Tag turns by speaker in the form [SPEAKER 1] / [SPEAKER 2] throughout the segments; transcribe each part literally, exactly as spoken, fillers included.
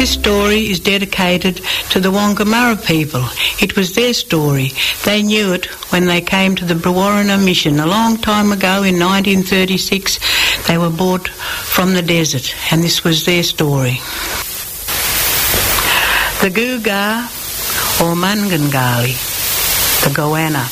[SPEAKER 1] This story is dedicated to the Wangkamara people. It was their story. They knew it when they came to the Brewarrina mission a long time ago in nineteen thirty-six. They were brought from the desert, and this was their story. The Guga, or Mangangali, the goanna.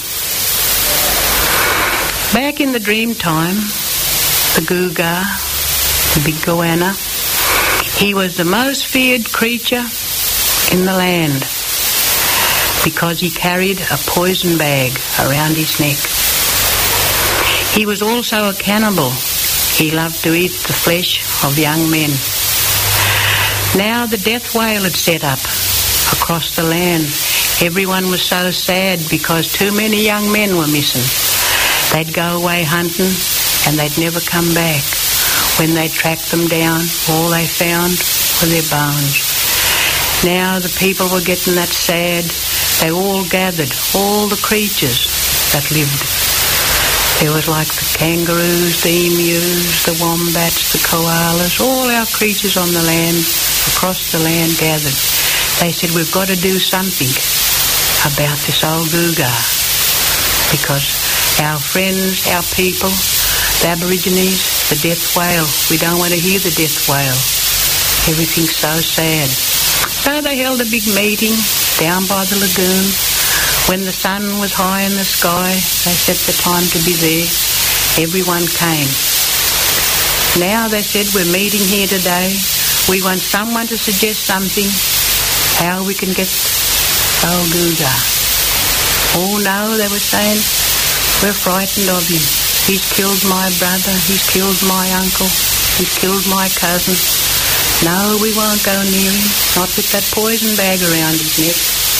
[SPEAKER 1] Back in the dream time, the Guga, the big goanna, he was the most feared creature in the land because he carried a poison bag around his neck. He was also a cannibal. He loved to eat the flesh of young men. Now the death wail had set up across the land. Everyone was so sad because too many young men were missing. They'd go away hunting and they'd never come back. When they tracked them down, all they found were their bones. Now the people were getting that sad. They all gathered, all the creatures that lived. There was like the kangaroos, the emus, the wombats, the koalas, all our creatures on the land, across the land gathered. They said, we've got to do something about this old Guga because our friends, our people, the Aborigines, the death wail. We don't want to hear the death wail. Everything's so sad. So they held a big meeting down by the lagoon. When the sun was high in the sky, they set the time to be there. Everyone came. Now they said, we're meeting here today. We want someone to suggest something, how we can get old Guga. Oh no, they were saying, we're frightened of him. He's killed my brother, he's killed my uncle, he's killed my cousin. No, we won't go near him, not with that poison bag around his neck.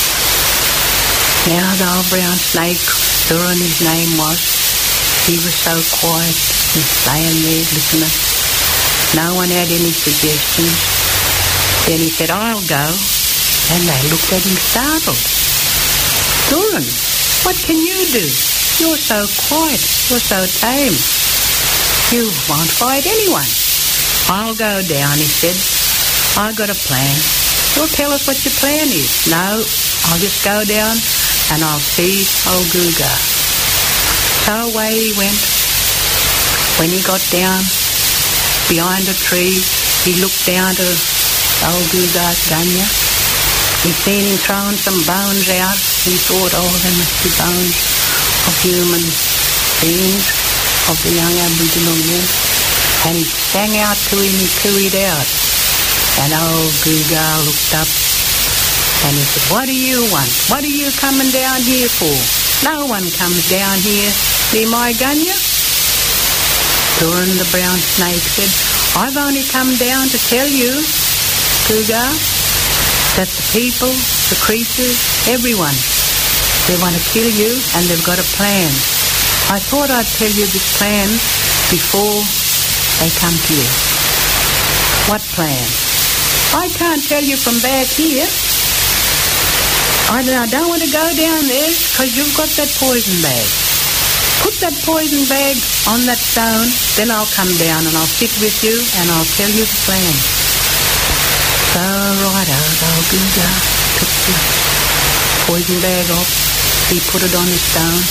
[SPEAKER 1] Now the old brown snake, Thurin his name was, he was so quiet and laying there listening. No one had any suggestions. Then he said, I'll go. And they looked at him startled. Thurin, what can you do? You're so quiet. You're so tame. You won't fight anyone. I'll go down, he said. I've got a plan. Well, tell us what your plan is. No, I'll just go down and I'll see old Guga. So away he went. When he got down behind a tree, he looked down to old Guga's gunya. He seen him throwing some bones out. He thought, oh, they must be bones of human beings, of the young Aboriginal men. And he sang out to him, he cooed out. And old Guga looked up and he said, what do you want? What are you coming down here for? No one comes down here near my gunya. Thurin the brown snake said, I've only come down to tell you, Guga, that the people, the creatures, everyone, they want to kill you and they've got a plan. I thought I'd tell you this plan before they come to you. What plan? I can't tell you from back here. I don't want to go down there because you've got that poison bag. Put that poison bag on that stone, then I'll come down and I'll sit with you and I'll tell you the plan. So righto, old Guga took the poison bag off. He put it on the stone.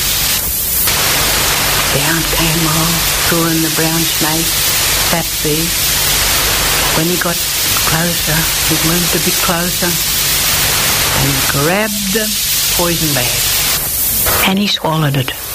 [SPEAKER 1] Down came old Thurin the brown snake, sat there. When he got closer, he moved a bit closer and grabbed the poison bag and he swallowed it.